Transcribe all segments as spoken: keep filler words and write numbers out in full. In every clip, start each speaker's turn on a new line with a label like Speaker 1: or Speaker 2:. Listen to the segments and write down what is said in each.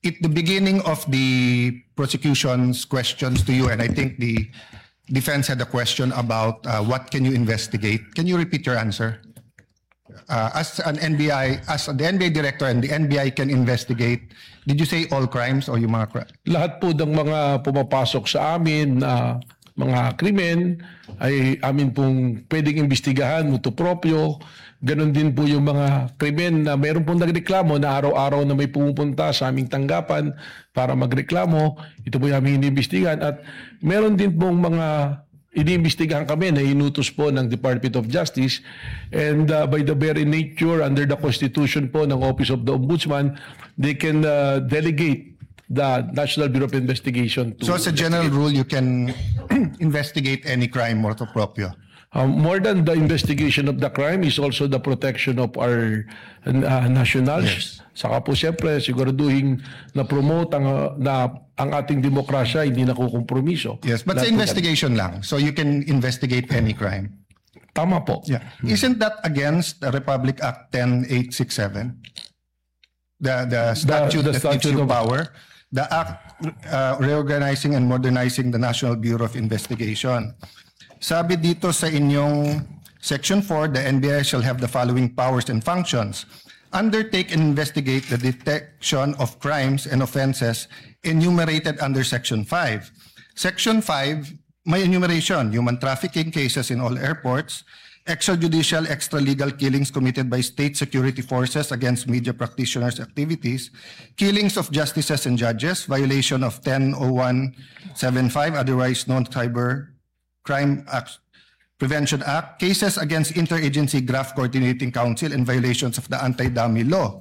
Speaker 1: at the beginning of the prosecution's questions to you, and I think the defense had a question about uh, what can you investigate. Can you repeat your answer? Uh, as an N B I, as the N B I director and the N B I can investigate, did you say all crimes or yung mga crimes?
Speaker 2: Lahat po ng mga pumapasok sa amin na mga krimen ay amin pong pwedeng imbestigahan, mutu proprio. Ganon din po yung mga krimen na mayroon pong nagreklamo na araw-araw na may pumupunta sa aming tanggapan para magreklamo. Ito po yung aming iniimbestigahan. At meron din pong mga iniimbestigahan kami na inutos po ng Department of Justice. And uh, by the very nature, under the Constitution po ng Office of the Ombudsman, they can uh, delegate the National Bureau of Investigation to...
Speaker 1: So as a general rule, you can investigate any crime motu proprio?
Speaker 2: Um, more than the investigation of the crime is also the protection of our uh, nationals. Yes. Saka po siyempre siguraduhin na promote ang, uh, na ang ating demokrasya hindi nakukompromiso.
Speaker 1: Yes, but sa investigation lang. So you can investigate any crime.
Speaker 2: Tama po.
Speaker 1: Yeah. Isn't that against the Republic Act ten eight six seven? The, the statute
Speaker 2: the, the
Speaker 1: that
Speaker 2: statute
Speaker 1: gives you
Speaker 2: of
Speaker 1: power? The act uh, reorganizing and modernizing the National Bureau of Investigation. Sabi dito sa inyong Section four, the N B I shall have the following powers and functions. Undertake and investigate the detection of crimes and offenses enumerated under Section five. Section five, may enumeration, human trafficking cases in all airports, extrajudicial, extralegal killings committed by state security forces against media practitioners' activities, killings of justices and judges, violation of ten oh one seventy-five, otherwise known Cyber Crime Act, Prevention Act, cases against Interagency Graft Coordinating Council and violations of the Anti-Dummy Law.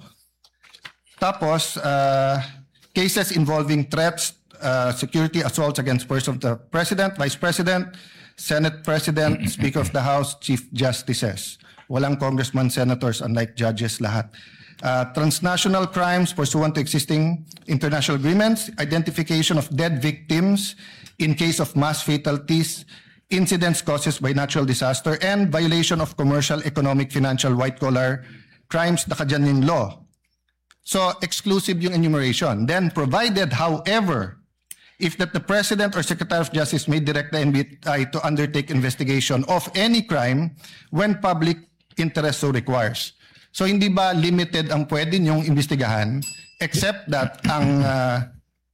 Speaker 1: Tapos, uh, cases involving threats, uh, security assaults against persons of the President, Vice President, Senate President, Speaker of the House, Chief Justices. Walang congressman, senators, unlike judges lahat. Uh, transnational crimes pursuant to existing international agreements, identification of dead victims in case of mass fatalities, incidents caused by natural disaster, and violation of commercial, economic, financial, white-collar crimes nakadyan in law. So, exclusive yung enumeration. Then, provided, however, if that the President or Secretary of Justice may direct the N B I to undertake investigation of any crime when public interest so requires. So, hindi ba limited ang pwede niyong imbestigahan except that ang uh,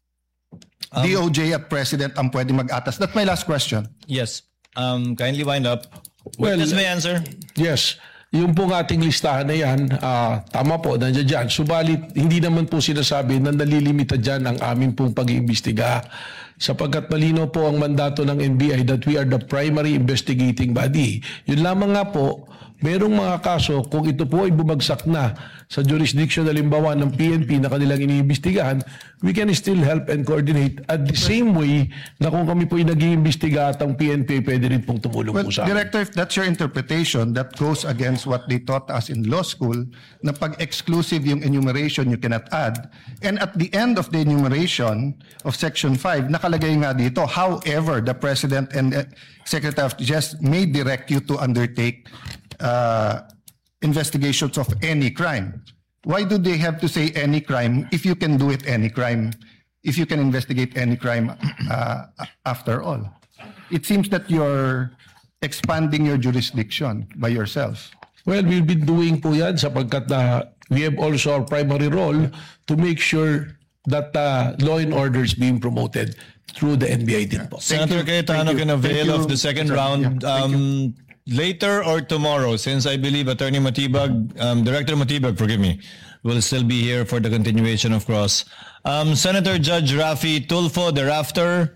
Speaker 1: um, D O J at President ang pwede mag-atas? That's my last question.
Speaker 3: Yes. Um, kindly wind up.
Speaker 2: Well,
Speaker 3: Witness may answer.
Speaker 2: Yes. Yung pong ating listahan na yan, uh, tama po, nandiyan dyan. Subalit, hindi naman po sinasabi na nalilimita dyan ang aming pong pag-iimbestiga. Sapagkat malino po ang mandato ng N B I that we are the primary investigating body. Yun lamang nga po, merong mga kaso, kung ito po ay bumagsak na sa jurisdiction halimbawa ng P N P na kanilang iniimbestigahan, we can still help and coordinate at the same way na kung kami po ay nag-iimbestiga at ang P N P pwede rin pong tumulong
Speaker 1: well,
Speaker 2: po sa amin.
Speaker 1: Director, if that's your interpretation, that goes against what they taught us in law school, na pag exclusive yung enumeration, you cannot add. And at the end of the enumeration of Section five, nakalagay nga dito, however, the President and uh, Secretary of Justice may direct you to undertake Uh, investigations of any crime. Why do they have to say any crime if you can do it any crime, if you can investigate any crime uh, after all? It seems that you're expanding your jurisdiction by yourself.
Speaker 2: Well, we've been doing po yan sapagkat uh, we have also our primary role to make sure that uh, law and order is being promoted through the N B I din po.
Speaker 3: Senator Cayetano can avail of the second round.
Speaker 1: Yeah,
Speaker 3: um, Later or tomorrow, since I believe Attorney Matibag, um, Director Matibag, forgive me, will still be here for the continuation of cross. Um, Senator Judge Raffy Tulfo thereafter.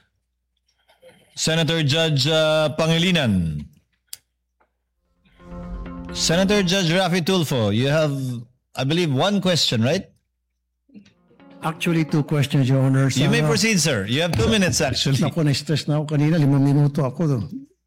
Speaker 3: Senator Judge uh, Pangilinan. Senator Judge Raffy Tulfo, you have, I believe, one question, right?
Speaker 4: Actually, two questions, Your Honor.
Speaker 3: You may proceed, sir. You have two minutes, actually.
Speaker 4: Naku, na-stress na ako kanina. Limang minuto ako doon.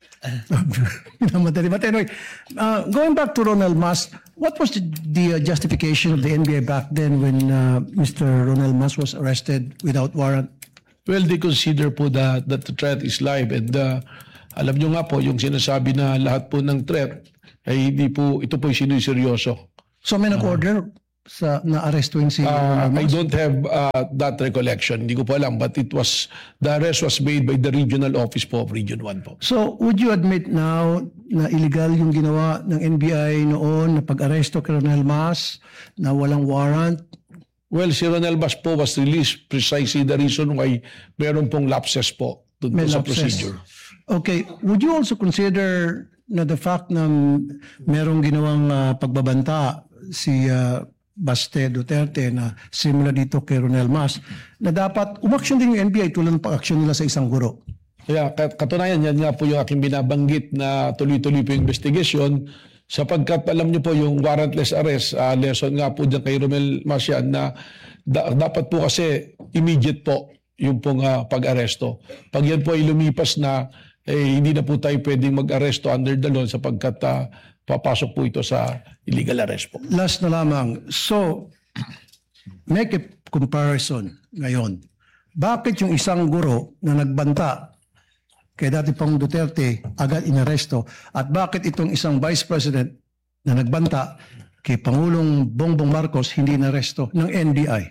Speaker 4: But anyway, uh, going back to Ronald Mas, what was the, the uh, justification of the N B I back then when uh, Mister Ronald Mas was arrested without warrant?
Speaker 2: Well, they consider po that, that the threat is live and uh, alam nyo nga po, yung sinasabi na lahat po ng threat ay hindi po, ito po yung sinuseryoso.
Speaker 4: So may nag-order? sa na-arestuin si
Speaker 2: Uh,
Speaker 4: Ronel
Speaker 2: I
Speaker 4: Mas?
Speaker 2: don't have uh, that recollection. Hindi ko po alam, but it was, the arrest was made by the regional office po of Region one po.
Speaker 4: So, would you admit now na illegal yung ginawa ng N B I noon na pag-aresto kay Ronel Mas na walang warrant?
Speaker 2: Well, si Ronel Mas po was released precisely the reason why meron pong lapses po dun
Speaker 4: May
Speaker 2: po sa
Speaker 4: lapses.
Speaker 2: procedure.
Speaker 4: Okay. Would you also consider na the fact na merong ginawang ah, pagbabanta si ah, Baste Duterte na similar dito kay Ronel Mas na dapat umaksyon din yung N B I tulad ng pag-aksyon nila sa isang guro?
Speaker 2: Kaya kat- katunayan yan nga po yung aking binabanggit na tuloy-tuloy po yung investigation sapagkat alam niyo po yung warrantless arrest, uh, lesson nga po dyan kay Romel Mas yan na da- dapat po kasi immediate po yung pong uh, pag-aresto. Pag yan po ay lumipas na, eh, hindi na po tayo pwedeng mag-aresto under the law sapagkat uh, papasok po ito sa illegal arrest po.
Speaker 4: Last na lamang. So, make a comparison ngayon. Bakit yung isang guro na nagbanta kay dati pang Duterte agad inaresto at bakit itong isang vice president na nagbanta kay Pangulong Bongbong Marcos hindi inaresto ng N B I?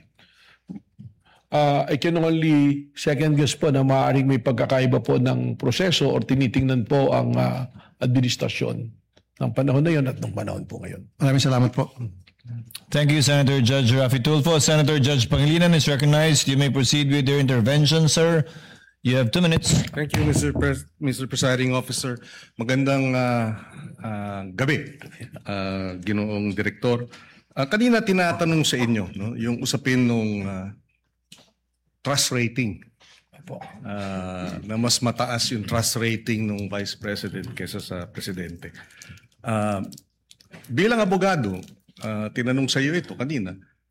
Speaker 2: Uh, I can only second guess po na maaaring may pagkakaiba po ng proseso or tinitingnan po ang uh, administrasyon ng panahon na yun at ng panahon po ngayon.
Speaker 4: Maraming salamat po.
Speaker 3: Thank you, Senator Judge Rafi Tulfo. Senator Judge Pangilinan is recognized. You may proceed with your intervention, sir. You have two minutes.
Speaker 5: Thank you, Mister Pres- Mister Presiding Officer. Magandang ah, ah, gabi, ah, Ginoong Direktor. Ah, kanina tinatanong sa inyo no, yung usapin nung ah, trust rating. Ah, na mas mataas yung trust rating ng Vice President kaysa sa Presidente. Ah, bilang abogado, ah, tinanong sa iyo ito kanina,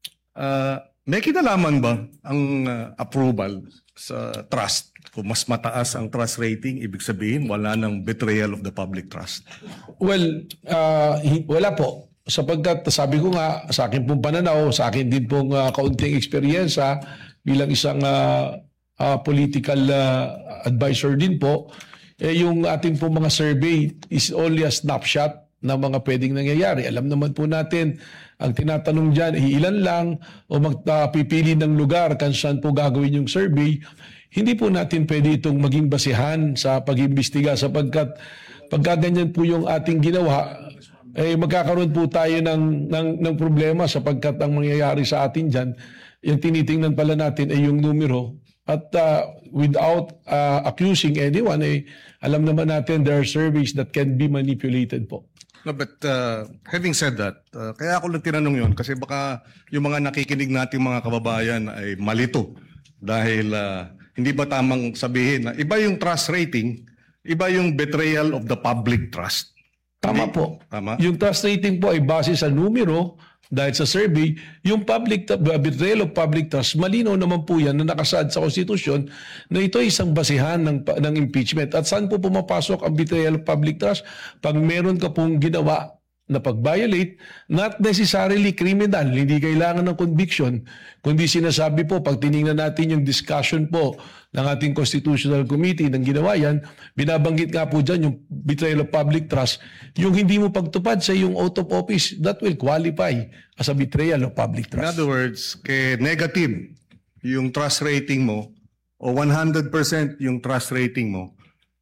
Speaker 5: ah, may kinalaman ba ang ah, approval sa trust? Kung mas mataas ang trust rating, ibig sabihin wala nang betrayal of the public trust.
Speaker 2: Well, uh, hi- wala po. Sapagkat sabi ko nga, sa akin pong pananaw, sa akin din pong uh, kaunting eksperyensya bilang isang uh, uh, political uh, advisor din po, eh, yung ating pong mga survey is only a snapshot ng mga pwedeng nangyayari. Alam naman po natin, ang tinatanong dyan, ilan lang o magpipili ng lugar kung saan po gagawin yung survey. Hindi po natin pwede itong maging basihan sa pag-imbestiga sapagkat pagka ganyan po yung ating ginawa, eh magkakaroon po tayo ng, ng, ng problema sapagkat ang mangyayari sa atin dyan, yung tinitingnan pala natin ay yung numero. At uh, without uh, accusing anyone, eh, alam naman natin there are surveys that can be manipulated po.
Speaker 5: No, but uh, having said that, uh, kaya ako lang tinanong yun kasi baka yung mga nakikinig nating mga kababayan ay malito dahil uh, hindi ba tamang sabihin na iba yung trust rating, iba yung betrayal of the public trust.
Speaker 2: Tama
Speaker 5: Hindi-
Speaker 2: po.
Speaker 5: Tama.
Speaker 2: Yung trust rating po ay base sa numero dahil sa survey. Yung public uh, betrayal of public trust, malinaw naman po yan na nakasaad sa konstitusyon na ito ay isang basihan ng, pa- ng impeachment. At saan po pumapasok ang betrayal of public trust? Pag meron ka pong ginawa na pag-violate, not necessarily criminal, hindi kailangan ng conviction, kundi sinasabi po, pag tinignan natin yung discussion po ng ating Constitutional Committee ng ginawa yan, binabanggit nga po dyan yung betrayal of public trust, yung hindi mo pagtupad sa yung oath of office, that will qualify as a betrayal of public
Speaker 5: In
Speaker 2: trust.
Speaker 5: other words, kay negative yung trust rating mo o one hundred percent yung trust rating mo,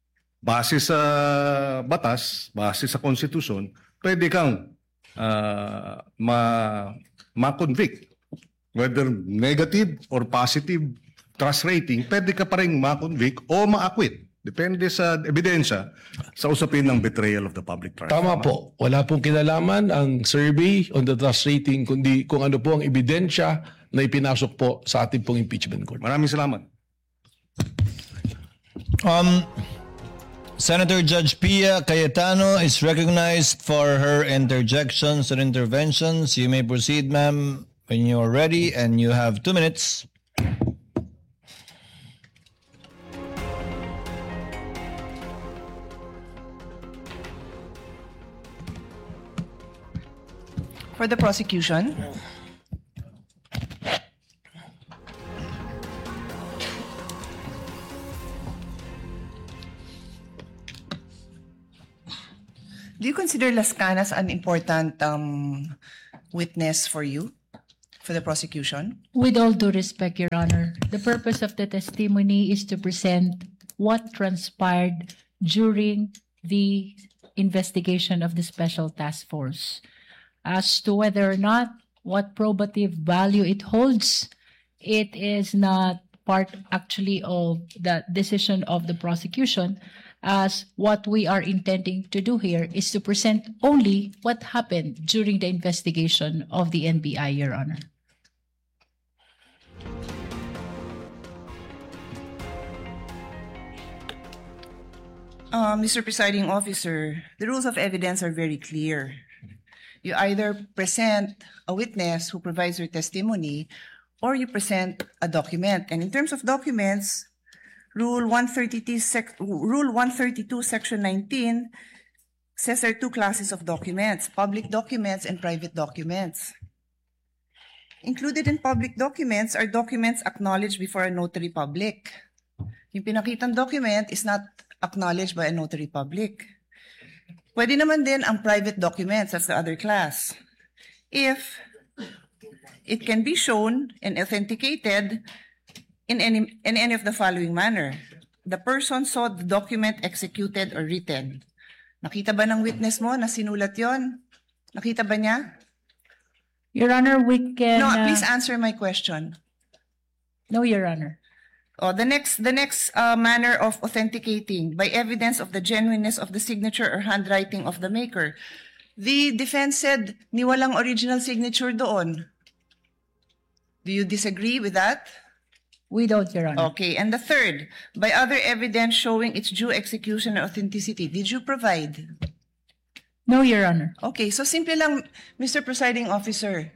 Speaker 5: base sa batas, base sa konstitusyon, pwede kang ah, ma ma-convict. Whether negative or positive trust rating, pwede ka pa rin ma-convict o ma-acquit. Depende sa ebidensya sa usapin ng betrayal of the public trust.
Speaker 2: Tama po. Wala pong kinalaman ang survey on the trust rating kundi kung ano po ang ebidensya na ipinasok po sa ating pong impeachment court.
Speaker 5: Maraming salamat.
Speaker 3: Um, Senator Judge Pia Cayetano is recognized for her interjections and interventions. You may proceed, ma'am, when you are ready, and you have two minutes.
Speaker 6: For the prosecution, do you consider Las Canas an important um, witness for you? for the prosecution.
Speaker 7: With all due respect, Your Honor, the purpose of the testimony is to present what transpired during the investigation of the Special Task Force. As to whether or not what probative value it holds, it is not part actually of the decision of the prosecution, as what we are intending to do here is to present only what happened during the investigation of the N B I, Your Honor.
Speaker 6: Uh, Mister Presiding Officer, the rules of evidence are very clear. You either present a witness who provides your testimony, or you present a document. And in terms of documents, Rule one thirty-two, sec, Rule one thirty-two, Section nineteen says there are two classes of documents, public documents and private documents. Included in public documents are documents acknowledged before a notary public. Yung pinakitang document is not acknowledged by a notary public. Pwede naman din ang private documents, that's the other class. If it can be shown and authenticated in any, in any of the following manner. The person saw the document executed or written. Nakita ba ng witness mo na sinulat yon? Nakita ba niya?
Speaker 7: Your Honor, we can...
Speaker 6: No,
Speaker 7: uh,
Speaker 6: please answer my question.
Speaker 7: No, Your Honor.
Speaker 6: Oh, the next, the next uh, manner of authenticating by evidence of the genuineness of the signature or handwriting of the maker. The defense said, ni walang original signature doon. Do you disagree with that?
Speaker 7: We don't, Your Honor.
Speaker 6: Okay, and the third, by other evidence showing its due execution or authenticity, did you provide?
Speaker 7: No, Your Honor.
Speaker 6: Okay, so simple lang, Mister Presiding Officer.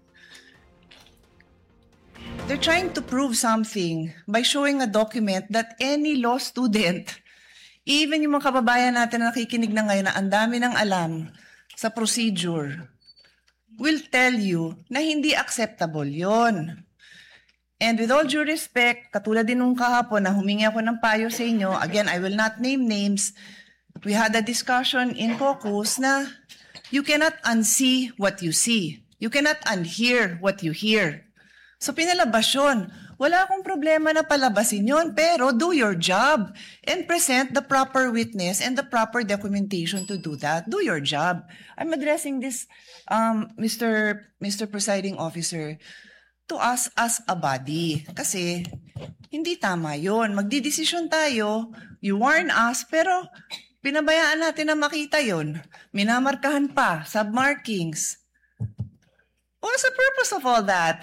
Speaker 6: They're trying to prove something by showing a document that any law student, even yung mga kababayan natin na nakikinig na ngayon na ang dami ng alam sa procedure, will tell you na hindi acceptable yon. And with all due respect, katulad din nung kahapon na humingi ako ng payo sa inyo, again, I will not name names, we had a discussion in caucus na you cannot unsee what you see. You cannot unhear what you hear. So pinalabas yun. Wala akong problema na palabasin yun, pero do your job and present the proper witness and the proper documentation to do that. Do your job. I'm addressing this, um, Mister Mister Presiding Officer, to us as a body. Kasi hindi tama yun. Magdidesisyon tayo, you warn us, pero pinabayaan natin na makita yun. Minamarkahan pa, submarkings. What's the purpose of all that?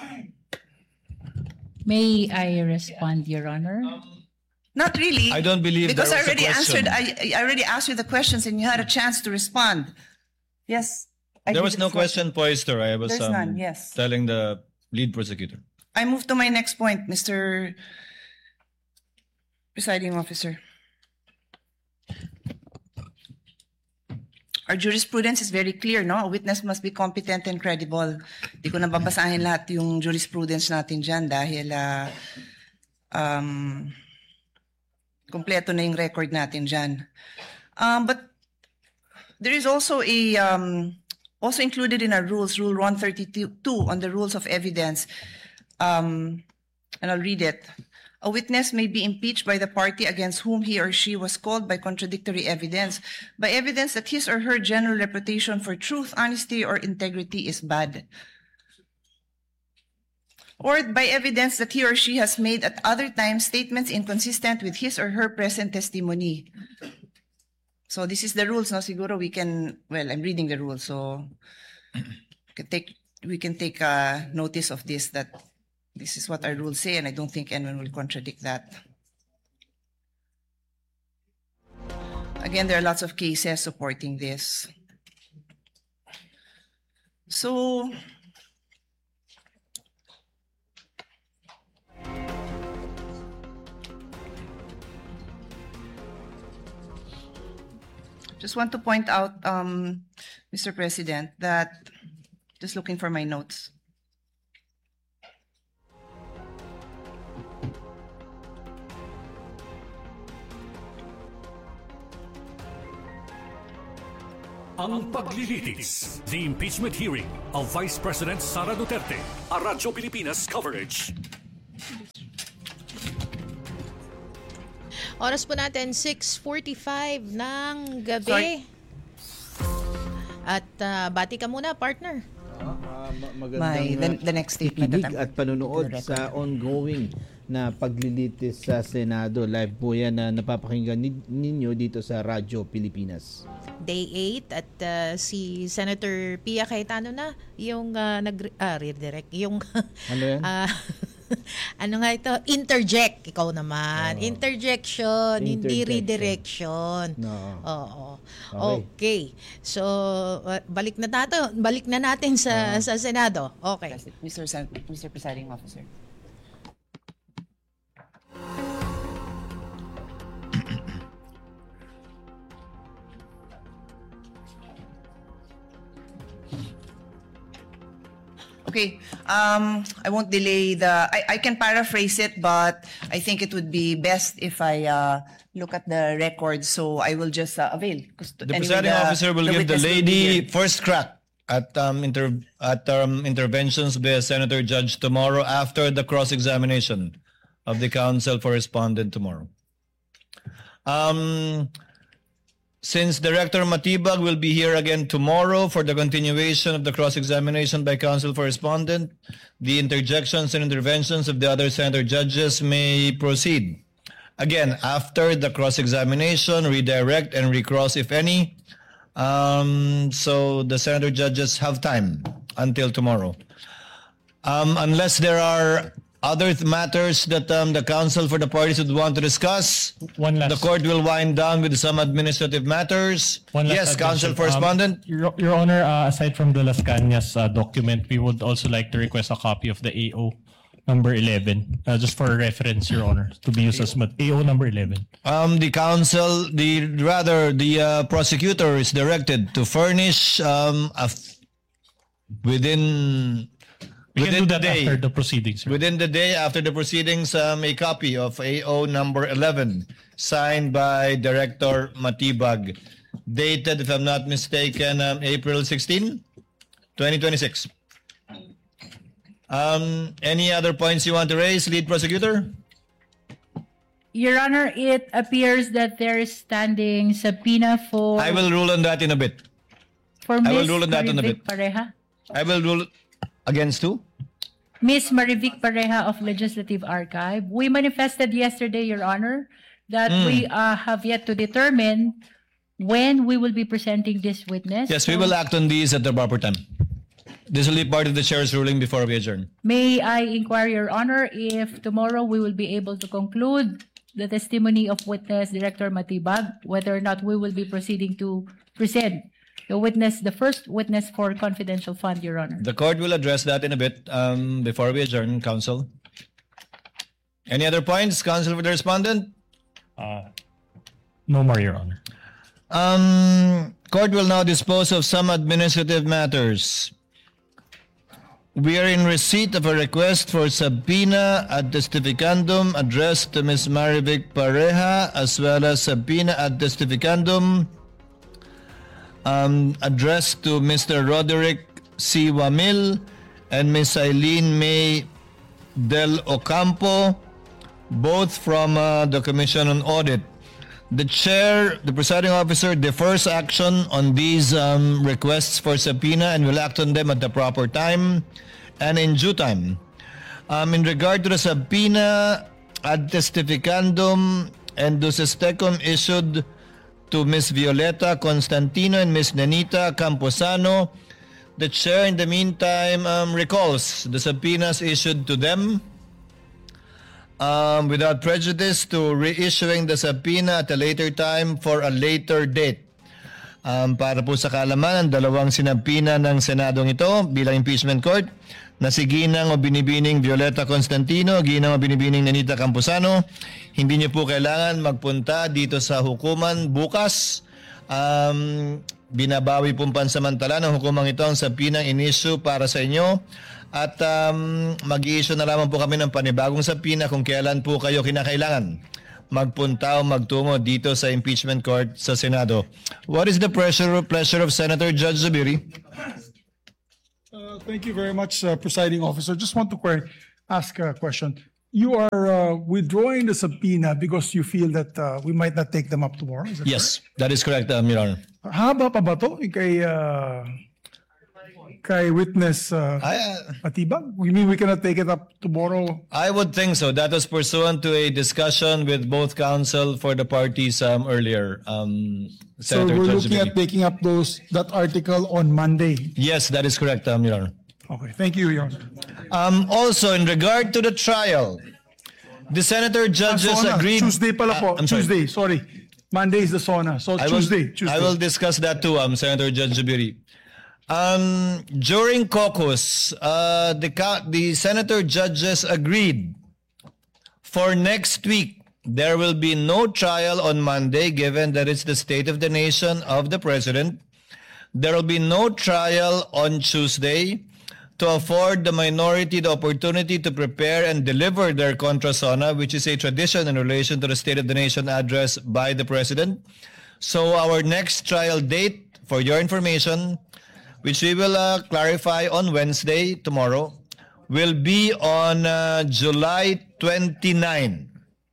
Speaker 7: May I respond, Your Honor?
Speaker 6: Not really.
Speaker 3: I don't believe
Speaker 6: because
Speaker 3: there
Speaker 6: I
Speaker 3: was a
Speaker 6: already
Speaker 3: question.
Speaker 6: answered. I, I already asked you the questions, and you had a chance to respond. Yes. I
Speaker 3: There
Speaker 6: give
Speaker 3: was
Speaker 6: you
Speaker 3: no
Speaker 6: the floor.
Speaker 3: question posed, sir. I was
Speaker 6: There's
Speaker 3: um,
Speaker 6: none, yes.
Speaker 3: telling the lead prosecutor.
Speaker 6: I move to my next point, Mister Presiding Officer. Our jurisprudence is very clear, no? A witness must be competent and credible. Di ko na babasahin lahat yung jurisprudence natin dyan dahil uh, um, kompleto na yung record natin dyan. Um, but there is also a, um, also included in our rules, Rule one thirty-two on the rules of evidence, um, and I'll read it. A witness may be impeached by the party against whom he or she was called by contradictory evidence, by evidence that his or her general reputation for truth, honesty, or integrity is bad, or by evidence that he or she has made at other times statements inconsistent with his or her present testimony. So this is the rules, no? Siguro we can, well, I'm reading the rules, so we can take, we can take uh, notice of this, that this is what our rules say, and I don't think anyone will contradict that. Again, there are lots of cases supporting this. So, just want to point out, um, Mister President, that, just looking for my notes.
Speaker 8: Ang paglilitis, the impeachment hearing of Vice President Sara Duterte, a Radyo Pilipinas coverage.
Speaker 9: Oras po natin, six forty-five ng gabi.
Speaker 6: Sorry.
Speaker 9: At uh, bati ka muna, partner.
Speaker 10: Uh,
Speaker 6: May- the- the next statement that
Speaker 10: kikinig
Speaker 6: I'm-
Speaker 10: at panonood
Speaker 6: for the
Speaker 10: sa ongoing na paglilitis sa Senado. Live po yan na napapakinggan ni- ninyo dito sa Radyo Pilipinas.
Speaker 9: Day eight at uh, si Senator Pia Cayetano na yung uh, nag ah, redirect yung
Speaker 10: Ano yan?
Speaker 9: ah, ano nga ito? Interject. Ikaw naman. Interjection, hindi
Speaker 10: Interjection.
Speaker 9: redirection.
Speaker 10: No.
Speaker 9: Oo.
Speaker 10: Okay.
Speaker 9: Okay. So, uh, balik na tayo. Balik na natin sa sa Senado. Okay.
Speaker 6: Mister Sen- Mister Presiding Officer. Okay, um, I won't delay the, I, I can paraphrase it, but I think it would be best if I uh, look at the record, so I will just uh, avail. 'Cause
Speaker 3: The
Speaker 6: anyway,
Speaker 3: presiding officer will give the
Speaker 6: witness will be
Speaker 3: lady
Speaker 6: here.
Speaker 3: first crack at um, inter at um, interventions by a senator judge tomorrow after the cross-examination of the counsel for respondent tomorrow. Um, since Director Matibag will be here again tomorrow for the continuation of the cross-examination by counsel for respondent, the interjections and interventions of the other senator judges may proceed. Again, after the cross-examination, redirect and recross if any. Um, so the senator judges have time until tomorrow. Um, unless there are other th- matters that um, the counsel for the parties would want to discuss,
Speaker 11: One last-
Speaker 3: the court will wind down with some administrative matters.
Speaker 11: One last
Speaker 3: Yes, counsel
Speaker 11: addition.
Speaker 3: for
Speaker 11: Um,
Speaker 3: respondent.
Speaker 11: Your, Your Honor, uh, aside from the Las Cañas uh, document, we would also like to request a copy of the A O number eleven, uh, just for reference, Your Honor, to be used as mat- A O number eleven.
Speaker 3: Um, the counsel, the rather the uh, prosecutor is directed to furnish um, a f- within
Speaker 11: We
Speaker 3: within
Speaker 11: can do
Speaker 3: the
Speaker 11: that
Speaker 3: day
Speaker 11: after the proceedings, Your
Speaker 3: within the day after the proceedings um, a copy of A O number eleven signed by Director Matibag, dated, if I'm not mistaken, um, April sixteenth, twenty twenty-six. Um, any other points you want to raise, lead prosecutor?
Speaker 7: Your Honor, it appears that there is standing subpoena for
Speaker 3: I will rule on that in a bit.
Speaker 7: for
Speaker 3: I will
Speaker 7: Miss
Speaker 3: rule on that in a
Speaker 7: Marivic
Speaker 3: bit.
Speaker 7: Pareja.
Speaker 3: I will rule against who?
Speaker 7: Miss Marivic Pareja of Legislative Archive. We manifested yesterday, Your Honor, that
Speaker 3: Hmm.
Speaker 7: we uh, have yet to determine when we will be presenting this witness.
Speaker 3: Yes, we
Speaker 7: So
Speaker 3: will act on these at the proper time. This will be part of the chair's ruling before we adjourn.
Speaker 7: May I inquire, Your Honor, if tomorrow we will be able to conclude the testimony of witness Director Matibag, whether or not we will be proceeding to present the witness, the first witness for confidential fund, Your Honor.
Speaker 3: The court will address that in a bit um, before we adjourn, counsel. Any other points, counsel, for the respondent?
Speaker 11: Uh, no more, Your Honor.
Speaker 3: Um, court will now dispose of some administrative matters. We are in receipt of a request for subpoena ad testificandum addressed to Miz Marivic Pareja, as well as subpoena ad testificandum um, addressed to Mister Roderick C. Wamil and Miz Eileen May Del Ocampo, both from uh, the Commission on Audit. The chair, the presiding officer, defers action on these um, requests for subpoena and will act on them at the proper time and in due time. Um, in regard to the subpoena ad testificandum and ducestecum issued to Miz Violeta Constantino and Miz Nenita Camposano, the chair in the meantime um, recalls the subpoenas issued to them um, without prejudice to reissuing the subpoena at a later time for a later date. Um, para po sa kaalaman, ang dalawang sinabpina ng Senadong ito bilang impeachment court na si Ginang o Binibining Violeta Constantino, Ginang o Binibining Nenita Camposano, hindi niyo po kailangan magpunta dito sa hukuman bukas. Um, binabawi pong pansamantala ng hukumang ito ang subpoena in-issue para sa inyo. At um, mag-i-issue na lamang po kami ng panibagong subpoena kung kailan po kayo kinakailangan magpunta o magtungo dito sa impeachment court sa Senado. What is the pressure pleasure of Senator Judge Zubiri?
Speaker 12: Uh, thank you very much, uh, Presiding Officer. Just want to que- ask a question. You are uh, withdrawing the subpoena because you feel that uh, we might not take them up tomorrow, is that
Speaker 3: Yes, that is correct, um, Your Honor.
Speaker 12: correct? Haba pa ba to kay, uh, kay witness uh,
Speaker 3: I, uh,
Speaker 12: Matibag? We mean we cannot take it up tomorrow?
Speaker 3: I would think so. That was pursuant to a discussion with both counsel for the parties um, earlier. Um,
Speaker 12: So
Speaker 3: Senator
Speaker 12: we're
Speaker 3: Judge
Speaker 12: looking
Speaker 3: Zubiri.
Speaker 12: at taking up those that article on Monday.
Speaker 3: Yes, that is correct, um, Your Honor.
Speaker 12: Okay, thank you, Your Honor.
Speaker 3: Um, also, in regard to the trial, the Senator judges
Speaker 12: Ah, SONA.
Speaker 3: agreed.
Speaker 12: Tuesday pala po.
Speaker 3: Ah, I'm sorry.
Speaker 12: Tuesday, sorry. Monday is the SONA. So
Speaker 3: I will,
Speaker 12: Tuesday. Tuesday.
Speaker 3: I will discuss that too, um, Senator Judge Zubiri. Um, during caucus, uh, the ca- the senator judges agreed for next week there will be no trial on Monday, given that it's the State of the Nation of the President. There will be no trial on Tuesday to afford the minority the opportunity to prepare and deliver their contra sona, which is a tradition in relation to the State of the Nation address by the President. So our next trial date, for your information, which we will uh, clarify on Wednesday, tomorrow, will be on uh, July twenty-ninth.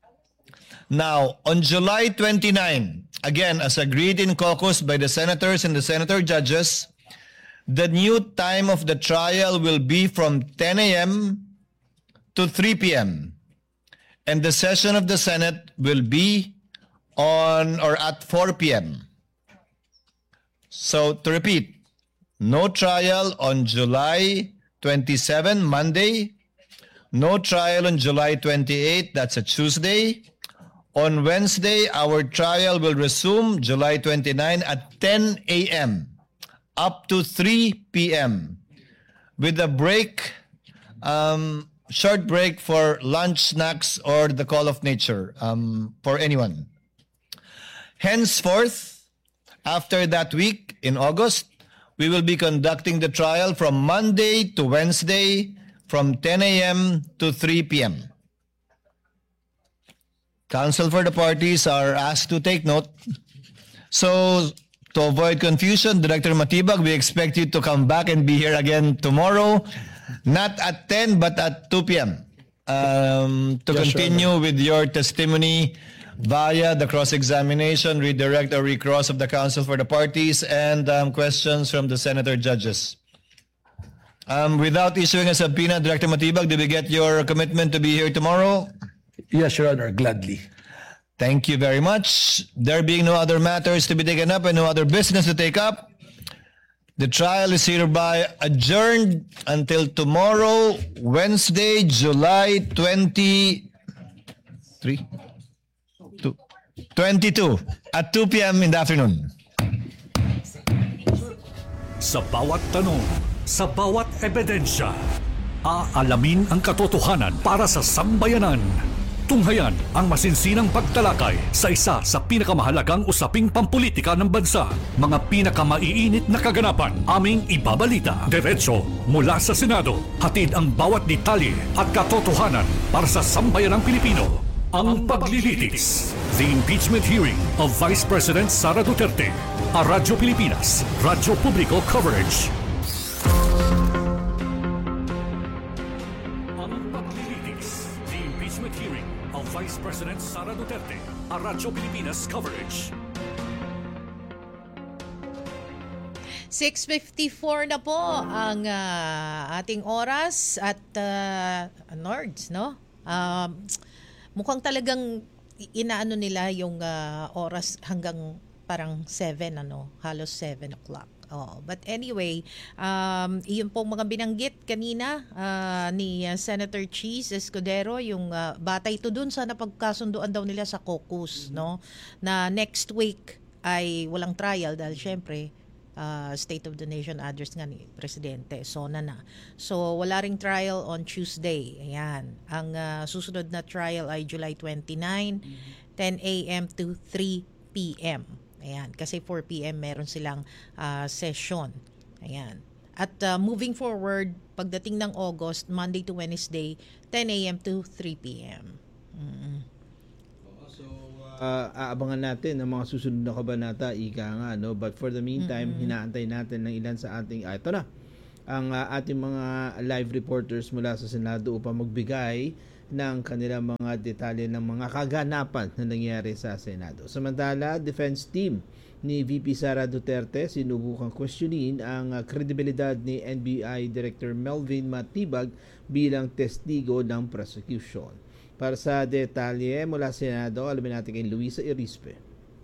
Speaker 3: Now, on July twenty-ninth, again, as agreed in caucus by the senators and the senator judges, the new time of the trial will be from ten a.m. to three p.m. And the session of the Senate will be on or at four p.m. So, to repeat, no trial on July twenty-seventh, Monday. No trial on July twenty-eighth, that's a Tuesday. On Wednesday, our trial will resume July twenty-ninth at ten a.m. up to three p.m. with a break, um, short break for lunch, snacks, or the call of nature um, for anyone. Henceforth, after that week in August, we will be conducting the trial from Monday to Wednesday from ten a.m. to three p.m. Counsel for the parties are asked to take note. So, to avoid confusion, Director Matibag, we expect you to come back and be here again tomorrow, not at ten but at two p.m. Um, to
Speaker 2: Yes,
Speaker 3: continue with your testimony via the cross-examination, redirect or recross of the counsel for the parties, and um, questions from the senator judges. Um, without issuing a subpoena, Director Matibag, do we get your commitment to be here tomorrow?
Speaker 2: Yes, Your Honor, gladly.
Speaker 3: Thank you very much. There being no other matters to be taken up and no other business to take up, the trial is hereby adjourned until tomorrow, Wednesday, July twenty-three, twenty-two at two p.m. in the afternoon.
Speaker 8: Sa bawat tanong, sa bawat ebidensya, aalamin ang katotohanan para sa sambayanan. Tunghayan ang masinsinang pagtalakay sa isa sa pinakamahalagang usaping pampolitika ng bansa. Mga pinakamaiinit na kaganapan aming ibabalita. Diretso mula sa Senado. Hatid ang bawat detalye at katotohanan para sa sambayanang Pilipino. Ang paglilitis. The impeachment hearing of Vice President Sara Duterte. A Radyo Pilipinas. Radyo Publiko Coverage. Vice President Sara Duterte, a Radyo Pilipinas coverage.
Speaker 9: six fifty-four na po ang uh, ating oras at uh, Nords, no? Um, mukhang talagang inaano nila yung uh, oras hanggang parang seven, ano, halos seven o'clock. Oh, but anyway, um, yun pong mga binanggit kanina uh, ni uh, Senator Cheese Escudero, yung uh, batay ito dun sa napagkasunduan daw nila sa caucus, no? Na next week ay walang trial dahil syempre uh, State of the Nation address nga ni Presidente, SONA na. So wala ring trial on Tuesday. Ayan. Ang uh, susunod na trial ay July twenty-ninth, ten a.m. to three p.m. Ayan, kasi four p.m. meron silang uh, session. Ayan. At uh, moving forward, pagdating ng August, Monday to Wednesday, ten a.m. to three p.m. Mm-hmm.
Speaker 10: Uh, aabangan natin ang mga susunod na kabanata, ika nga, no? But for the meantime, mm-hmm. hinaantay natin ng ilan sa ating, ah, ito na, ang uh, ating mga live reporters mula sa Senado upang magbigay ng kanilang mga detalye ng mga kaganapan na nangyari sa Senado. Samantala, defense team ni V P Sara Duterte sinubukang questionin ang uh, kredibilidad ni N B I Director Melvin Matibag bilang testigo ng prosecution. Para sa detalye mula sa Senado, alamin natin kay Luisa Irispe.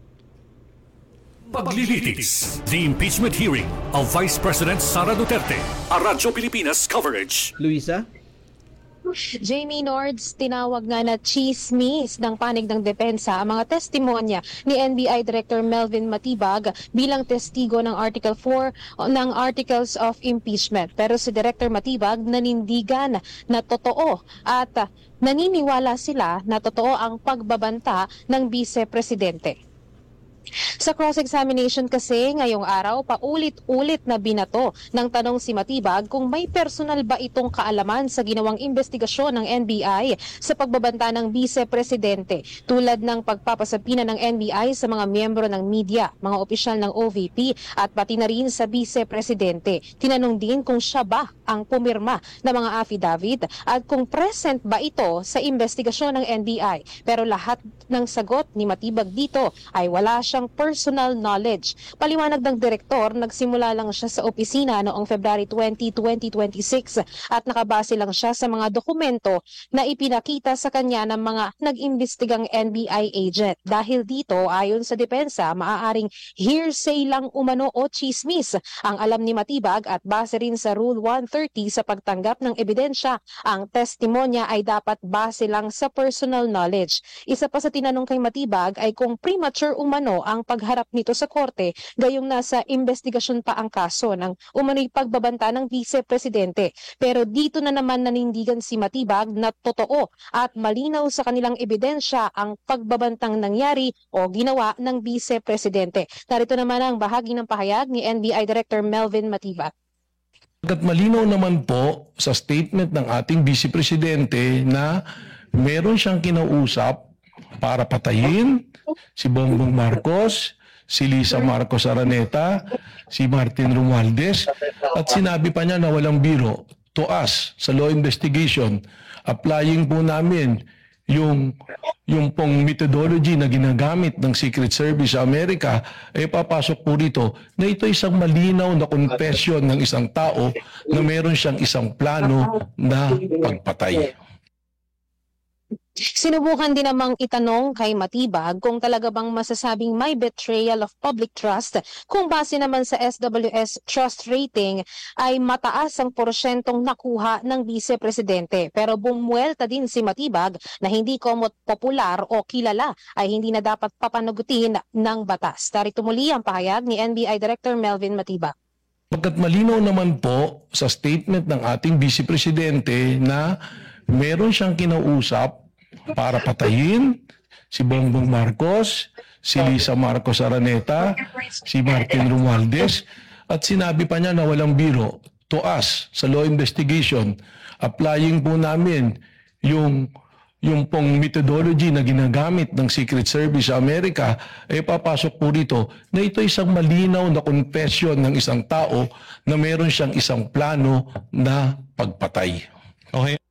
Speaker 8: Paglilitis, the impeachment hearing of Vice President Sara Duterte. A Radyo Pilipinas coverage.
Speaker 10: Luisa?
Speaker 13: Jamie Nords, tinawag nga na chismis ng panig ng depensa ang mga testimonya ni N B I Director Melvin Matibag bilang testigo ng Article four ng Articles of Impeachment. Pero si Director Matibag nanindigan na totoo at naniniwala sila na totoo ang pagbabanta ng Vice Presidente. Sa cross-examination kasi ngayong araw, paulit-ulit na binato ng tanong si Matibag kung may personal ba itong kaalaman sa ginawang investigasyon ng N B I sa pagbabanta ng Vice Presidente, tulad ng pagpapasapina ng N B I sa mga miyembro ng media, mga opisyal ng O V P at pati na rin sa Vice Presidente. Tinanong din kung siya ba ang pumirma ng mga affidavit at kung present ba ito sa investigasyon ng N B I. Pero lahat ng sagot ni Matibag dito ay wala siyang personal knowledge. Paliwanag ng direktor, nagsimula lang siya sa opisina noong February twentieth, twenty twenty-six at nakabase lang siya sa mga dokumento na ipinakita sa kanya ng mga nag-imbestigang N B I agent. Dahil dito, ayon sa depensa, maaaring hearsay lang umano o chismis ang alam ni Matibag at base rin sa Rule one thirty sa pagtanggap ng ebidensya, ang testimonya ay dapat base lang sa personal knowledge. Isa pa sa tinanong kay Matibag ay kung premature umano ang pagharap nito sa korte, gayong nasa investigasyon pa ang kaso ng umano'y pagbabanta ng Vice Presidente. Pero dito na naman nanindigan si Matibag na totoo at malinaw sa kanilang ebidensya ang pagbabantang nangyari o ginawa ng Vice Presidente. Narito naman ang bahagi ng pahayag ni N B I Director Melvin Matibag.
Speaker 2: At malinaw naman po sa statement ng ating Vice Presidente na meron siyang kinausap para patayin si Bongbong Marcos, si Lisa Marcos Araneta, si Martin Romualdez, at sinabi pa niya na walang biro to us sa law investigation. Applying po namin yung yung pong methodology na ginagamit ng Secret Service sa Amerika, ay eh, papasok po dito na ito isang malinaw na confession ng isang tao na meron siyang isang plano na pagpatay.
Speaker 13: Sinubukan din namang itanong kay Matibag kung talaga bang masasabing may betrayal of public trust kung base naman sa S W S trust rating ay mataas ang porsyentong nakuha ng Vice Presidente. Pero bumuelta din si Matibag na hindi komot popular o kilala ay hindi na dapat papanagutin ng batas. Narito muli ang pahayag ni N B I Director Melvin Matibag.
Speaker 2: Pagkat malinaw naman po sa statement ng ating Vice Presidente na meron siyang kinausap para patayin si Bongbong Marcos, si Lisa Marcos Araneta, si Martin Romualdez, at sinabi pa niya na walang biro to us sa law investigation. Applying po namin yung yung pong methodology na ginagamit ng Secret Service sa Amerika, ay eh, papasok po dito na ito isang malinaw na confession ng isang tao na meron siyang isang plano na pagpatay.
Speaker 3: Okay.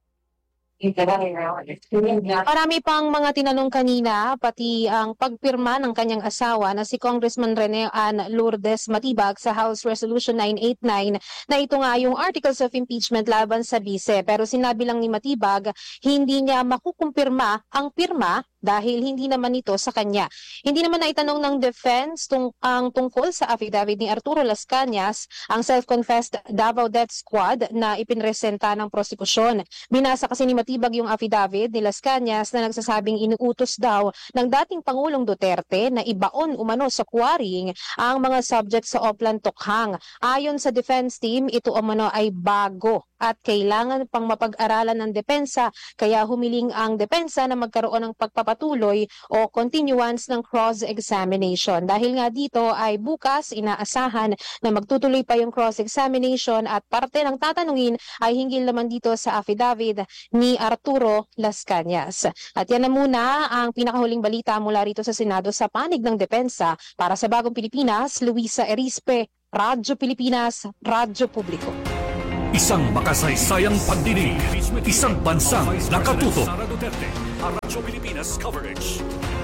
Speaker 13: Marami pang mga tinanong kanina, pati ang pagpirma ng kanyang asawa na si Congressman Rene Ann Lourdes Matibag sa House Resolution nine eighty-nine na ito nga yung Articles of Impeachment laban sa Vice. Pero sinabi lang ni Matibag, hindi niya makukumpirma ang pirma dahil hindi naman ito sa kanya. Hindi naman naitanong ng defense tung ang tungkol sa affidavit ni Arturo Las Cañas, ang self-confessed Davao Death Squad na ipinresenta ng prosekusyon. Binasa kasi ni Matibag yung affidavit ni Las Cañas na nagsasabing inuutos daw ng dating Pangulong Duterte na ibaon umano sa quarrying ang mga subject sa Oplan Tokhang. Ayon sa defense team, ito umano ay bago at kailangan pang mapag-aralan ng depensa, kaya humiling ang depensa na magkaroon ng pagpapatuloy o continuance ng cross-examination. Dahil nga dito ay bukas inaasahan na magtutuloy pa yung cross-examination at parte ng tatanungin ay hinggil naman dito sa affidavit ni Arturo Las Cañas. At yan na muna ang pinakahuling balita mula rito sa Senado sa panig ng depensa. Para sa Bagong Pilipinas, Luisa Erispe, Radyo Pilipinas, Radyo Publiko.
Speaker 8: Isang makasaysayang pagdinig, isang bansang nakatutok. Radyo Pilipinas coverage.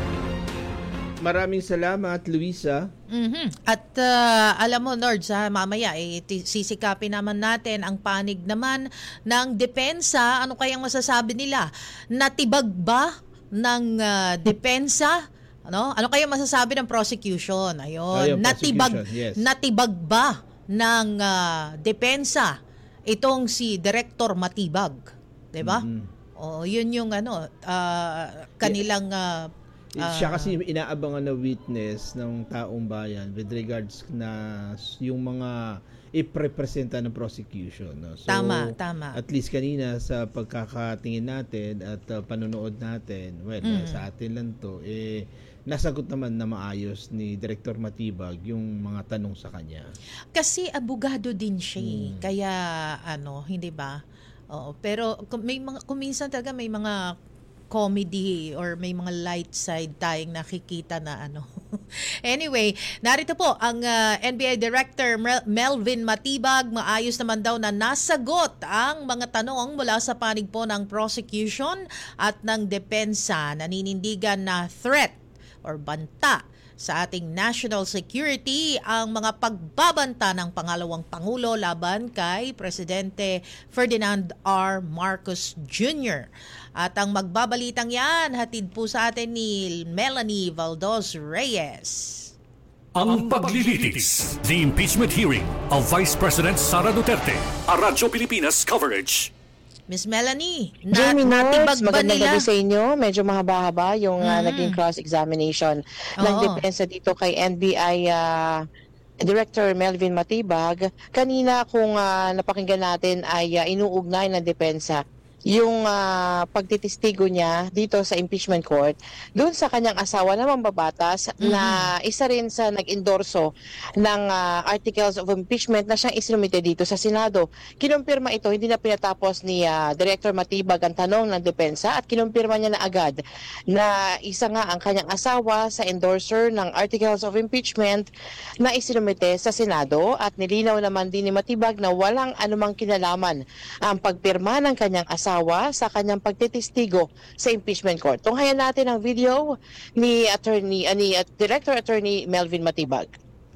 Speaker 10: Maraming salamat, Luisa.
Speaker 9: Mhm. At uh, alam mo, Nords, ha, mamaya eh, ti- sisikapin naman natin ang panig naman ng depensa. Ano kayang masasabi nila? Natibag ba ng uh, depensa? Ano? Ano kayang masasabi ng prosecution? Ayun.
Speaker 10: Ayun,
Speaker 9: natibag,
Speaker 10: prosecution, yes.
Speaker 9: natibag ba ng uh, depensa itong si Director Matibag? 'Di ba?
Speaker 10: Mhm.
Speaker 9: Oh, yun yung ano, uh, kanilang uh,
Speaker 10: Siya kasi inaabangan na witness ng taong bayan with regards na yung mga iprepresenta ng prosecution. No? So,
Speaker 9: Tama, tama.
Speaker 10: At least kanina sa pagkakatingin natin at uh, panonood natin, well,
Speaker 9: Mm.
Speaker 10: uh, sa atin lang to, eh, nasagot naman na maayos ni Director Matibag yung mga tanong sa kanya.
Speaker 9: Kasi abogado din siya, eh.
Speaker 10: Hmm.
Speaker 9: Kaya ano, hindi ba? Oo, pero kung may mga kuminsan talaga may mga comedy or may mga light side tayong nakikita na ano. Anyway, narito po ang uh, N B I Director Mel- Melvin Matibag. Maayos naman daw na nasagot ang mga tanong mula sa panig po ng prosecution at ng depensa. Naninindigan na threat or banta sa ating national security ang mga pagbabanta ng pangalawang Pangulo laban kay Presidente Ferdinand R. Marcos Junior At ang magbabalitang yan, hatid po sa atin ni Melanie Valdos Reyes.
Speaker 8: Ang paglilitis, the impeachment hearing of Vice President Sara Duterte. A Radyo Pilipinas coverage.
Speaker 9: Miss Melanie, na,
Speaker 13: Jamie
Speaker 9: natibag
Speaker 13: Norris,
Speaker 9: ba
Speaker 13: magandang
Speaker 9: nila?
Speaker 13: gabi sa inyo. Medyo mahaba-haba yung uh,
Speaker 9: Mm.
Speaker 13: naging cross-examination ng
Speaker 9: Oo.
Speaker 13: depensa dito kay N B I uh, Director Melvin Matibag. Kanina kung uh, napakinggan natin ay uh, inuugnay ng depensa yung uh, pagtitistigo niya dito sa impeachment court doon sa kanyang asawa na mambabatas
Speaker 9: Mm-hmm.
Speaker 13: na isa rin sa nag-endorso ng uh, articles of impeachment na siyang isinumite dito sa Senado. Kinumpirma ito, hindi na pinatapos ni uh, Director Matibag ang tanong ng depensa at kinumpirma niya na agad na isa nga ang kanyang asawa sa endorser ng articles of impeachment na isinumite sa Senado at nilinaw naman din ni Matibag na walang anumang kinalaman ang pagpirma ng kanyang asawa sa kanyang pagtitistigo sa impeachment court. Tunghayan natin ang video ni attorney uh, ni uh, Director Attorney Melvin Matibag.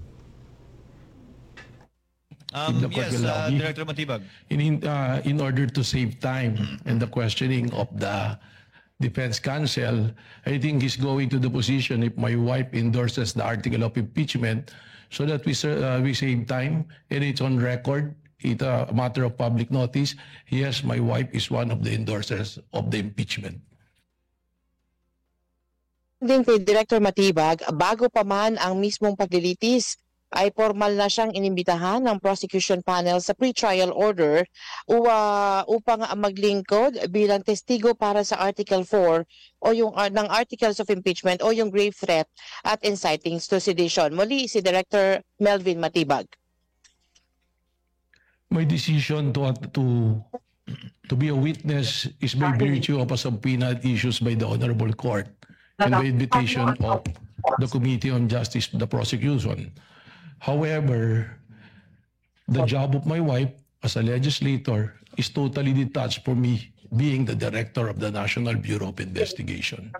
Speaker 3: Um,
Speaker 2: The court
Speaker 3: yes,
Speaker 2: will
Speaker 3: uh,
Speaker 2: allow me.
Speaker 3: Director Matibag.
Speaker 2: In, uh, in order to save time and the questioning of the defense counsel, I think he's going to the position if my wife endorses the article of impeachment so that we, ser- uh, we save time and it's on record. It's a matter of public notice. Yes, my wife is one of the endorsers of the impeachment.
Speaker 13: Din kay Director Matibag, bago pa man ang mismong paglilitis, ay formal na siyang inimbitahan ng prosecution panel sa pre-trial order uwa, upang maglingkod bilang testigo para sa Article four o yung uh, ng Articles of Impeachment o yung grave threat at inciting to sedition. Muli si Director Melvin Matibag.
Speaker 2: My decision to to to be a witness is by virtue of a subpoena issued by the Honorable Court and by invitation of the Committee on Justice, the prosecution. However, the job of my wife as a legislator is totally detached from me being the director of the National Bureau of Investigation.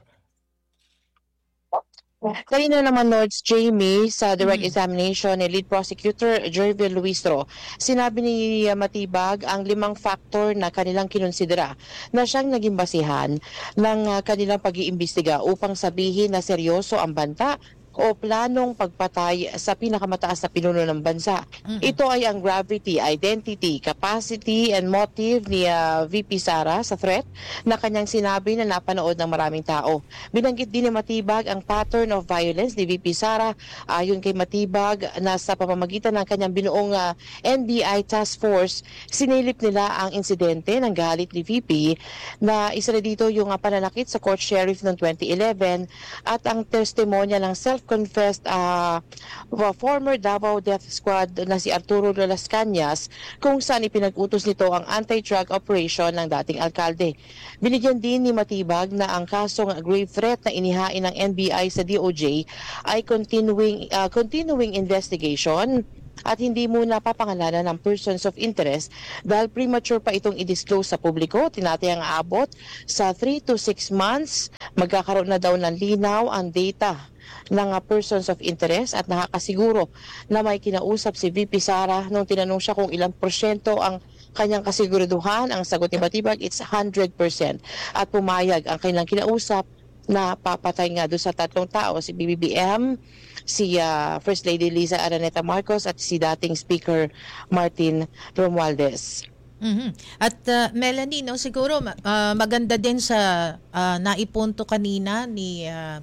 Speaker 13: Kanina naman, Nords Jamie, sa direct examination ni lead prosecutor Jervil Luistro, sinabi ni Matibag ang limang factor na kanilang kinonsidera na siyang naging basihan ng uh, kanilang pag-iimbestiga upang sabihin na seryoso ang banta
Speaker 14: o planong pagpatay sa pinakamataas na pinuno ng bansa. Ito ay ang gravity, identity, capacity, and motive ni uh, V P Sara sa threat na kanyang sinabi na napanood ng maraming tao. Binanggit din ni Matibag ang pattern of violence ni V P Sara ayon kay Matibag na sa pamamagitan ng kanyang binuong uh, N B I task force, sinilip nila ang insidente ng galit ni V P na isa na dito yung uh, pananakit sa court sheriff noong twenty eleven at ang testimonya ng self-confessed uh, former Davao Death Squad na si Arturo Las Cañas kung saan ipinag-utos nito ang anti-drug operation ng dating alkalde. Binigyan din ni Matibag na ang kasong grave threat na inihain ng N B I sa D O J ay continuing, uh, continuing investigation at hindi muna papangalanan ng persons of interest dahil premature pa itong i-disclose sa publiko. Tinatayang aabot sa three to six months. Magkakaroon na daw ng linaw ang data ng uh, persons of interest at nakakasiguro na may kinausap si V P Sara nung tinanong siya kung ilang porsyento ang kanyang kasiguraduhan. Ang sagot ni Matibag, it's one hundred percent. At pumayag ang kanilang kinausap na papatay nga doon sa tatlong tao, si B B B M, si uh, First Lady Liza Araneta Marcos at si dating Speaker Martin Romualdez.
Speaker 9: Mhm. At uh, Melanie, no, siguro uh, maganda din sa uh, naipunto kanina ni uh,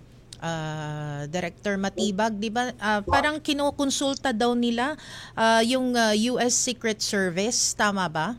Speaker 9: uh, Director Matibag, di ba? Uh, parang kinukonsulta daw nila uh, yung uh, U S Secret Service, tama ba?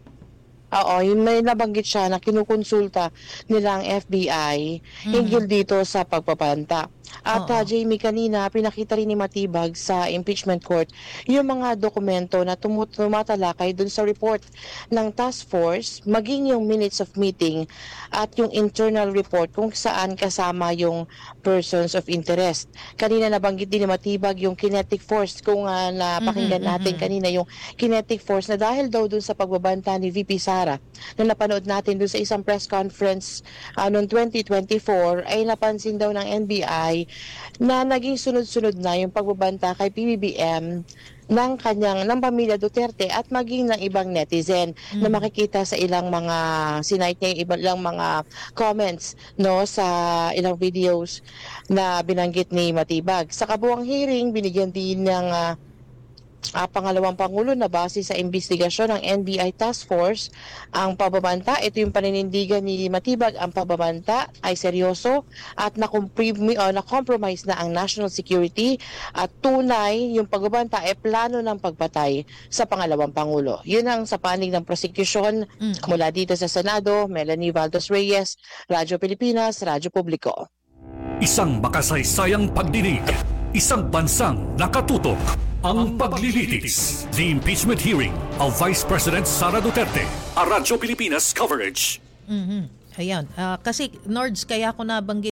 Speaker 14: Oo, yun may nabanggit siya na kinukonsulta nila ang F B I
Speaker 9: Mhm.
Speaker 14: hinggil dito sa pagpapanta. At
Speaker 9: Oo.
Speaker 14: uh, Jamie, kanina pinakita rin ni Matibag sa impeachment court yung mga dokumento na tumut- tumatalakay dun sa report ng task force, maging yung minutes of meeting at yung internal report kung saan kasama yung persons of interest. Kanina nabanggit din ni Matibag yung kinetic force, kung uh, napakinggan
Speaker 9: Mhm,
Speaker 14: natin
Speaker 9: mhm.
Speaker 14: kanina yung kinetic force na dahil daw dun sa pagbabanta ni V P Sara na napanood natin dun sa isang press conference uh, noong twenty twenty-four ay napansin daw ng N B I na naging sunod-sunod na yung pagbabanta kay P B B M ng kanyang ng pamilya Duterte at maging ng ibang netizen mm. na makikita sa ilang mga sinight niya yung ilang mga comments no sa ilang videos na binanggit ni Matibag. Sa kabuuang hearing, binigyan din ng uh, Uh, pangalawang Pangulo na base sa investigasyon ng N B I Task Force ang pababanta. Ito yung paninindigan ni Matibag, ang pababanta ay seryoso at na-compromise, uh, na-compromise na ang national security at tunay yung pagbabanta ay plano ng pagpatay sa pangalawang Pangulo. Yun ang sa panig ng prosecution mm. mula dito sa Senado. Melanie Valdos Reyes, Radyo Pilipinas, Radyo Publiko.
Speaker 8: Isang makasaysayang pagdinig, isang bansang nakatutok. Ang paglilitis, the impeachment hearing of Vice President Sara Duterte, a Radyo Pilipinas coverage.
Speaker 9: Mm-hmm. Ayan, uh, kasi Nords, kaya ako nabanggit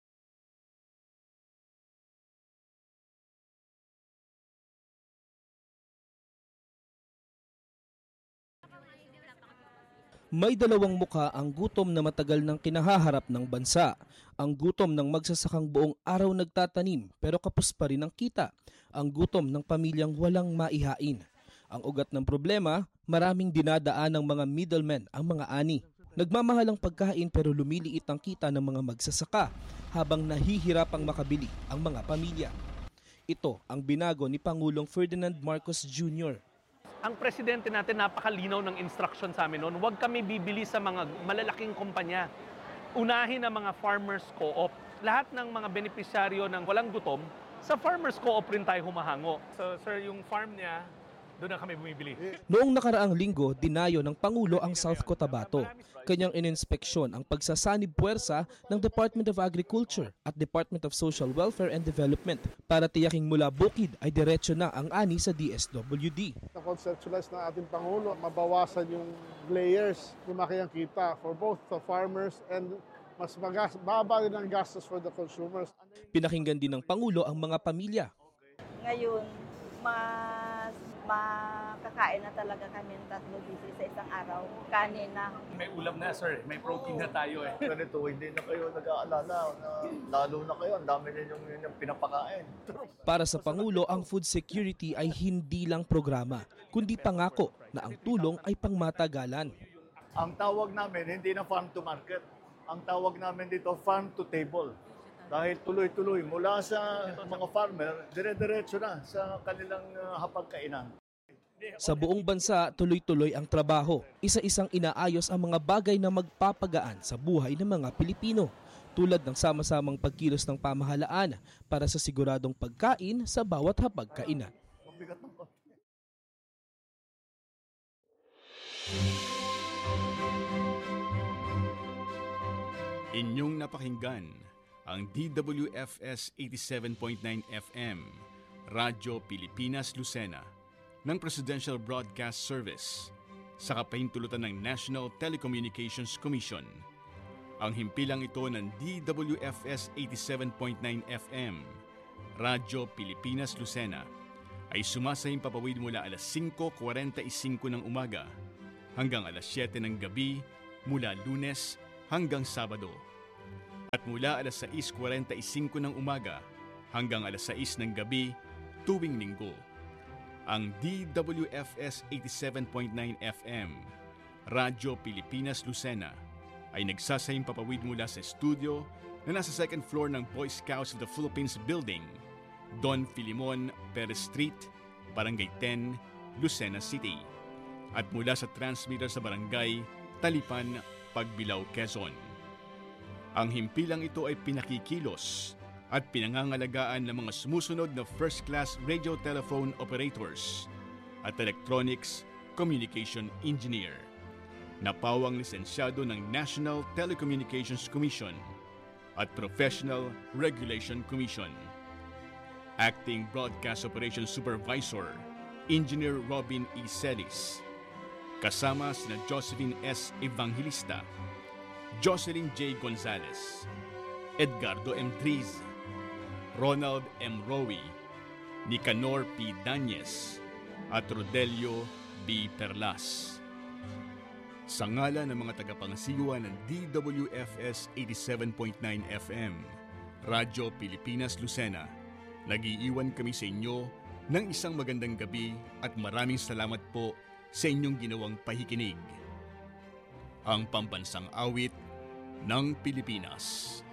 Speaker 15: May dalawang muka ang gutom na matagal nang kinahaharap ng bansa. Ang gutom ng magsasakang buong araw nagtatanim pero kapos pa rin ang kita. Ang gutom ng pamilyang walang maihain. Ang ugat ng problema, maraming dinadaan ng mga middlemen ang mga ani. Nagmamahal ang pagkain pero lumiliit ang kita ng mga magsasaka habang nahihirapang makabili ang mga pamilya. Ito ang binago ni Pangulong Ferdinand Marcos Junior
Speaker 16: Ang presidente natin napakalinaw ng instruction sa amin noon, huwag kami bibili sa mga malalaking kumpanya. Unahin ang mga farmers co-op. Lahat ng mga benepisyaryo ng walang gutom, sa farmers co-op rin tayo humahango. So sir, yung farm niya, doon na kami bumibili.
Speaker 15: Noong nakaraang linggo, dinayo ng Pangulo ang South Cotabato. Kanyang ininspeksyon ang pagsasanib puwersa ng Department of Agriculture at Department of Social Welfare and Development para tiyaking mula bukid ay diretso na ang ani sa D S W D.
Speaker 17: Na-conceptualize ng ating Pangulo, mabawasan yung layers, lumaki ang kita for both the farmers and mas magas, baba din ang gastos for the consumers.
Speaker 15: Pinakinggan din ng Pangulo ang mga pamilya.
Speaker 18: Ngayon, mas makakain na talaga kami ng tatlo beses sa isang araw. Kanin na.
Speaker 16: May ulam na sir, may protein na tayo eh.
Speaker 19: Ganito, hindi na kayo nag-aalala na lalo na kayo, ang dami ninyong yung pinapakain.
Speaker 15: Para sa Pangulo, ang food security ay hindi lang programa, kundi pangako na ang tulong ay pangmatagalan.
Speaker 19: Ang tawag namin, hindi na farm to market. Ang tawag namin dito, farm to table. Dahil tuloy-tuloy mula sa mga farmer, dire-diretso na sa kanilang uh, hapagkainan.
Speaker 15: Sa buong bansa, tuloy-tuloy ang trabaho. Isa-isang inaayos ang mga bagay na magpapagaan sa buhay ng mga Pilipino, tulad ng sama-samang pagkilos ng pamahalaan para sa siguradong pagkain sa bawat hapagkainan.
Speaker 20: Inyong napakinggan ang D W F S eighty-seven point nine F M, Radyo Pilipinas Lucena, ng Presidential Broadcast Service sa kapahintulutan ng National Telecommunications Commission. Ang himpilang ito ng D W F S eighty-seven point nine F M, Radyo Pilipinas Lucena, ay sumasayang papawid mula alas singko kuwarenta y singko ng umaga hanggang alas siyete ng gabi mula Lunes hanggang Sabado, at mula alas sais kuwarenta y singko ng umaga hanggang alas sais ng gabi tuwing linggo. Ang D W F S eighty-seven point nine F M, Radyo Pilipinas Lucena, ay nagsasayang papawid mula sa studio na nasa second floor ng Boy Scouts of the Philippines Building, Don Filimon Perez Street, Barangay ten, Lucena City, at mula sa transmitter sa Barangay Talipan, Pagbilao, Quezon. Ang himpilang ito ay pinakikilos at pinangangalagaan ng mga sumusunod na first-class radio telephone operators at electronics communication engineer na pawang lisensyado ng National Telecommunications Commission at Professional Regulation Commission. Acting Broadcast Operations Supervisor, Engineer Robin E. Celis, kasama sina Josephine S. Evangelista, Jocelyn J. Gonzalez, Edgardo M. Driz, Ronald M. Rowi, Nicanor P. Dañez, at Rodelio B. Perlas. Sa ngalan ng mga tagapangasiwa ng D W F S eighty-seven point nine F M, Radyo Pilipinas Lucena, nag-iiwan kami sa inyo ng isang magandang gabi at maraming salamat po sa inyong ginawang pahikinig. Ang pambansang awit ng Pilipinas.